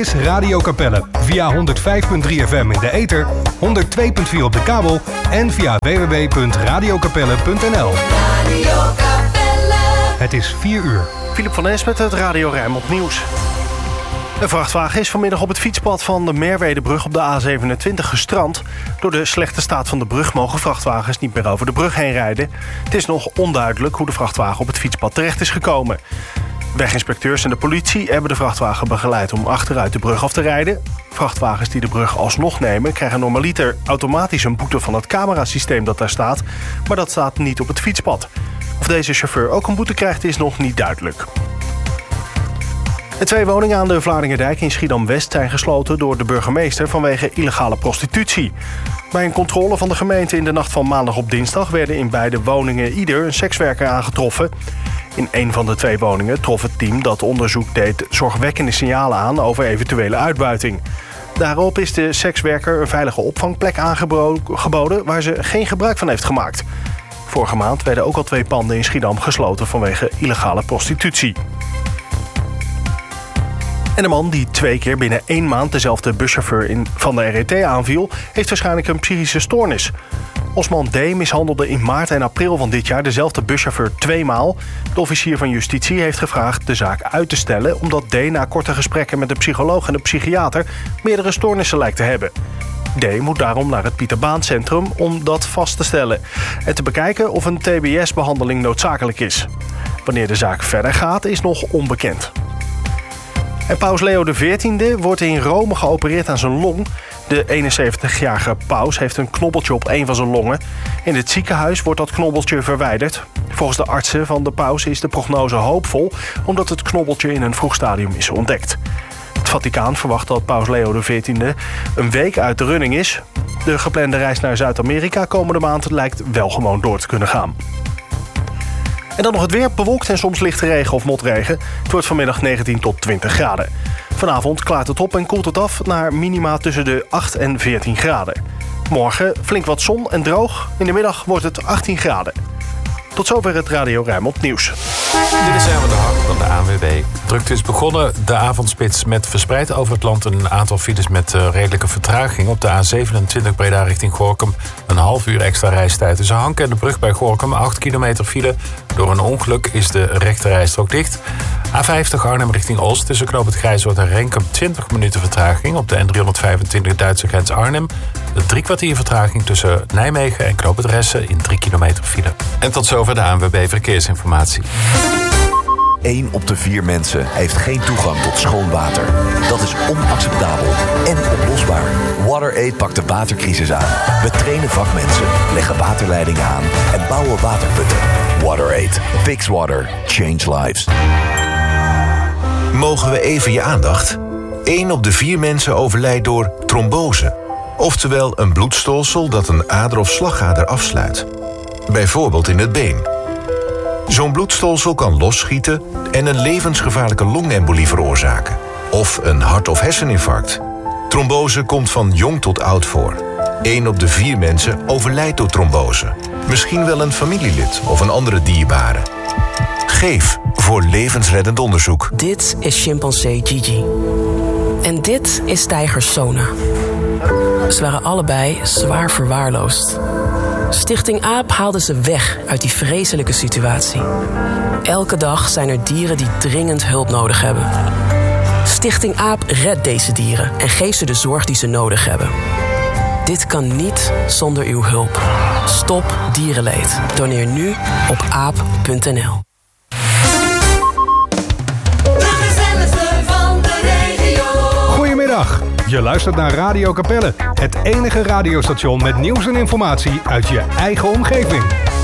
is Radio Capelle. Via 105.3 FM in de ether, 102.4 op de kabel en via www.radiocapelle.nl. Radio Capelle. Het is 4 uur. Philip van Es met het Radio Rijnmond Nieuws. Een vrachtwagen is vanmiddag op het fietspad van de Merwedebrug op de A27 gestrand. Door de slechte staat van de brug mogen vrachtwagens niet meer over de brug heen rijden. Het is nog onduidelijk hoe de vrachtwagen op het fietspad terecht is gekomen. Weginspecteurs en de politie hebben de vrachtwagen begeleid om achteruit de brug af te rijden. Vrachtwagens die de brug alsnog nemen krijgen normaliter automatisch een boete van het camerasysteem dat daar staat. Maar dat staat niet op het fietspad. Of deze chauffeur ook een boete krijgt is nog niet duidelijk. De 2 woningen aan de Vlaardingerdijk in Schiedam-West zijn gesloten door de burgemeester vanwege illegale prostitutie. Bij een controle van de gemeente in de nacht van maandag op dinsdag werden in beide woningen ieder een sekswerker aangetroffen. In een van de 2 woningen trof het team dat onderzoek deed zorgwekkende signalen aan over eventuele uitbuiting. Daarop is de sekswerker een veilige opvangplek aangeboden waar ze geen gebruik van heeft gemaakt. Vorige maand werden ook al 2 panden in Schiedam gesloten vanwege illegale prostitutie. En de man die 2 keer binnen 1 maand dezelfde buschauffeur van de RET aanviel, heeft waarschijnlijk een psychische stoornis. Osman D. mishandelde in maart en april van dit jaar dezelfde buschauffeur 2 maal. De officier van justitie heeft gevraagd de zaak uit te stellen, omdat D. na korte gesprekken met de psycholoog en de psychiater meerdere stoornissen lijkt te hebben. D. moet daarom naar het Pieter Baan Centrum om dat vast te stellen en te bekijken of een TBS-behandeling noodzakelijk is. Wanneer de zaak verder gaat is nog onbekend. En paus Leo XIV wordt in Rome geopereerd aan zijn long. De 71-jarige paus heeft een knobbeltje op een van zijn longen. In het ziekenhuis wordt dat knobbeltje verwijderd. Volgens de artsen van de paus is de prognose hoopvol, omdat het knobbeltje in een vroeg stadium is ontdekt. Het Vaticaan verwacht dat paus Leo XIV een week uit de running is. De geplande reis naar Zuid-Amerika komende maand lijkt wel gewoon door te kunnen gaan. En dan nog het weer, bewolkt en soms lichte regen of motregen. Het wordt vanmiddag 19 tot 20 graden. Vanavond klaart het op en koelt het af naar minima tussen de 8 en 14 graden. Morgen flink wat zon en droog. In de middag wordt het 18 graden. Tot zover het Radio Rijnmond Nieuws. Dit is Erwin de Hart van de ANWB. Drukte is begonnen, de avondspits met verspreid over het land een aantal files met redelijke vertraging. Op de A27 Breda richting Gorinchem een half uur extra reistijd. Tussen Hank en de brug bij Gorinchem 8 kilometer file. Door een ongeluk is de rechterrijstrook dicht. A50 Arnhem richting Oost tussen Knoop het Grijzoord en Renkum 20 minuten vertraging. Op de N325 Duitse grens Arnhem 3 kwartier vertraging tussen Nijmegen en Knoop het Ressen in 3 kilometer file. En tot zover de ANWB Verkeersinformatie. 1 op de 4 mensen heeft geen toegang tot schoon water. Dat is onacceptabel en oplosbaar. WaterAid pakt de watercrisis aan. We trainen vakmensen, leggen waterleidingen aan en bouwen waterputten. WaterAid. Fix water. Change lives. Mogen we even je aandacht? 1 op de 4 mensen overlijdt door trombose. Oftewel een bloedstolsel dat een ader of slagader afsluit. Bijvoorbeeld in het been. Zo'n bloedstolsel kan losschieten en een levensgevaarlijke longembolie veroorzaken. Of een hart- of herseninfarct. Trombose komt van jong tot oud voor. 1 op de 4 mensen overlijdt door trombose. Misschien wel een familielid of een andere dierbare. Geef voor levensreddend onderzoek. Dit is chimpansee Gigi. En dit is tijger Sona. Ze waren allebei zwaar verwaarloosd. Stichting AAP haalde ze weg uit die vreselijke situatie. Elke dag zijn er dieren die dringend hulp nodig hebben. Stichting AAP redt deze dieren en geeft ze de zorg die ze nodig hebben. Dit kan niet zonder uw hulp. Stop dierenleed. Doneer nu op aap.nl. Goedemiddag. Je luistert naar Radio Capelle. Het enige radiostation met nieuws en informatie uit je eigen omgeving.